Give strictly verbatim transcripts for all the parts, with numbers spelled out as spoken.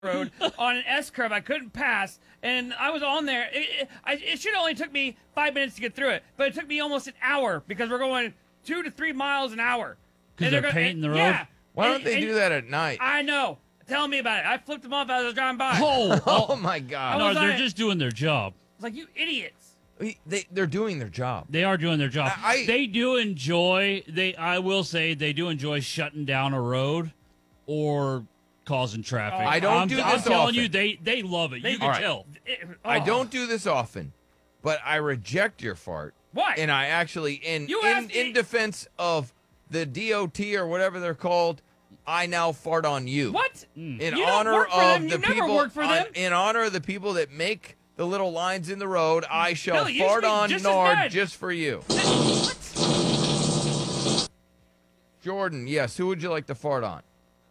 road on an S curve I couldn't pass, and I was on there. It, it, I, it should have only took me five minutes to get through it, but it took me almost an hour because we're going two to three miles an hour. Because And they're, gonna- painting the road? Yeah. Why don't And- they and- do that at night? I know. Tell me about it. I flipped them off as I was driving by. Oh, Oh, oh, my God. no, was they're on it. just doing their job. I was like, you idiots. They, they're doing their job. They are doing their job. I- I- they do enjoy, They, I will say, they do enjoy shutting down a road or causing traffic. I don't I'm, do I'm this telling often. you, they, they love it. They- You can All right. tell. It- I oh. don't do this often, but I reject your fart. Why? And I actually, in You in, asked in me- defense of the D O T or whatever they're called, I now fart on you. What? In You don't honor work for of them. the You never people, worked for on- them. in honor of the people that make the little lines in the road, I shall Billy, you fart should be on just as Nard mad. just for you. Jordan, yes. Who would you like to fart on?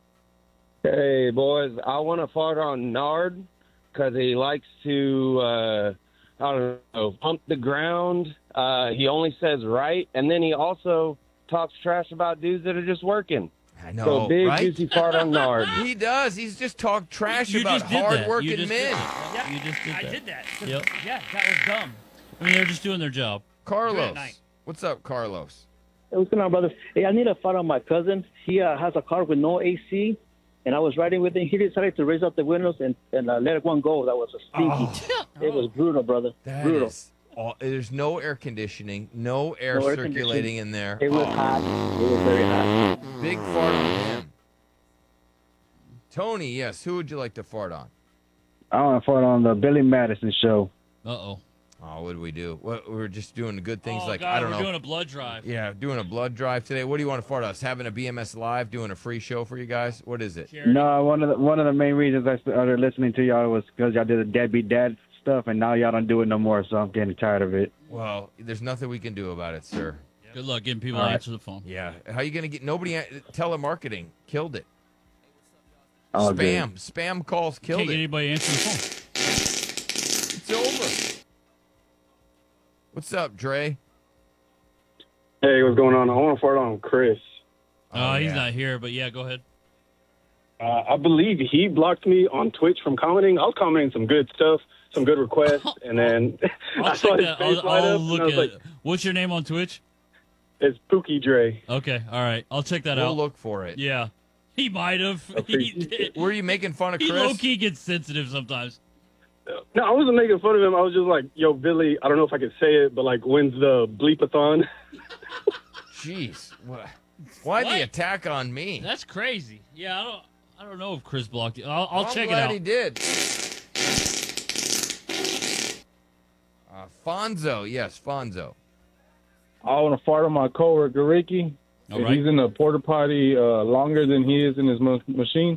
Hey, boys, I want to fart on Nard because he likes to, uh, I don't know, pump the ground. Uh, he only says right, and then he also talks trash about dudes that are just working. I know, So big, right? juicy fart on Nard. He does. He's just talked trash You about just did that. You hard-working just men. did that. Yeah, You just did I that. did that. Yep. Yeah, that was dumb. I mean, they're just doing their job. Carlos, night. what's up, Carlos? Hey, what's going on, brother? Hey, I need a fart on my cousin. He uh, has a car with no A C, and I was riding with him. He decided to raise up the windows and, and uh, let one go. That was a stinky. It was brutal, brother. That brutal. is all, there's no air conditioning, no air No air circulating in there. It was Oh, hot. It was very hot. big fart on him. Tony, yes. Who would you like to fart on? I want to fart on the Billy Madison show. Uh-oh. Oh, what do we do? What, we were just doing good things oh, like, God, I don't we're know. doing a blood drive. yeah, doing a blood drive today. What do you want to fart on? Us having a B M S Live, doing a free show for you guys? What is it? Charity. No, one of the one of the main reasons I started listening to y'all was because y'all did the deadbeat dad stuff, and now y'all don't do it no more. So I'm getting tired of it. Well, there's nothing we can do about it, sir. Good luck getting people All to right. answer the phone. Yeah. How you going to get nobody? Telemarketing killed it. All good. Spam. Spam calls killed Can't get it. anybody to answer the phone. It's over. What's up, Dre? Hey, what's going on? I want to fart on Chris. Uh, Oh, he's yeah. not here, but yeah, go ahead. Uh, I believe he blocked me on Twitch from commenting. I was commenting some good stuff, some good requests, and then I'll I saw check his that. face I'll, light I'll up, and look I was at like, it. What's your name on Twitch? it's Pookie Dre. Okay, all right. I'll check that We'll out. look for it. Yeah. He might have. He, Appreciate Were you making fun of he Chris? low-key gets sensitive sometimes. No, I wasn't making fun of him. I was just like, yo, Billy, I don't know if I could say it, but like, when's the bleepathon? Jeez. What? Why What? the attack on me? That's crazy. Yeah, I don't I don't know if Chris blocked you. I'll, I'll I'm check it glad out. he did. Uh, Fonzo, yes, Fonzo. I want to fart on my coworker Ricky. All If right. He's in the porta potty uh, longer than he is in his mo- machine.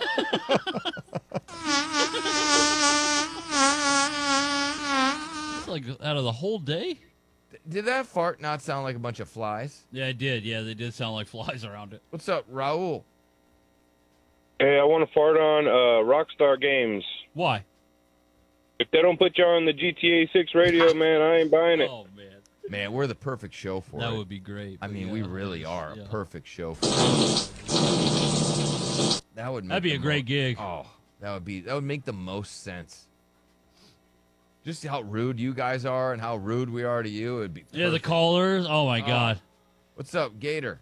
It's like out of the whole day? Did that fart not sound like a bunch of flies? Yeah, it did. Yeah, they did sound like flies around it. What's up, Raul? Hey, I want to fart on uh, Rockstar Games. Why? If they don't put you on the G T A six radio, man, I ain't buying it. Oh, man. Man, we're the perfect show for That it. would be great. I but mean, yeah. we really are Yeah. a perfect show for it. That would make That'd be the a great mo- gig. Oh, that would be that would make the most sense. Just how rude you guys are and how rude we are to you, it'd be Yeah, the perfect. callers. Oh, my Oh. God. What's up, Gator?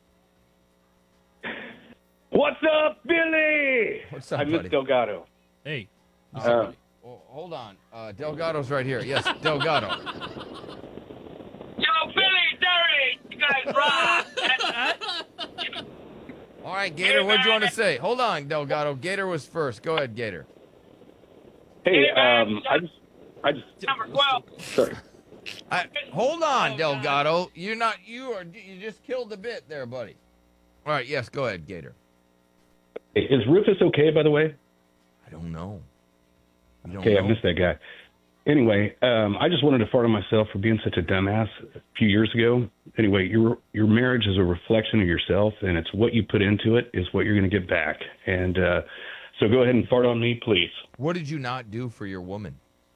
What's up, Billy? What's up, I buddy? missed Delgado. Hey. Uh, Oh, hold on. Uh, Delgado's right here. Yes, Delgado. Yo, Billy, Derry, you guys rock. All right, Gator, what'd you want to say? Hold on, Delgado. Gator was first. Go ahead, Gator. hey, Hey, man, um, I just, I just, Number twelve. sorry. I, hold on, Delgado. You're not. You are. You just killed the bit there, buddy. All right. Yes. Go ahead, Gator. Is Rufus okay, by the way? I don't know. You don't Okay, know? I missed that guy. Anyway, um, I just wanted to fart on myself for being such a dumbass a few years ago. Anyway, your your marriage is a reflection of yourself, and it's what you put into it is what you're going to get back. And uh, so go ahead and fart on me, please. What did you not do for your woman?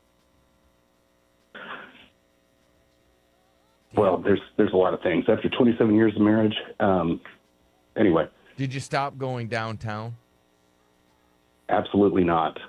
Well, there's there's a lot of things. After twenty-seven years of marriage, um, anyway, Did you stop going downtown? Absolutely not.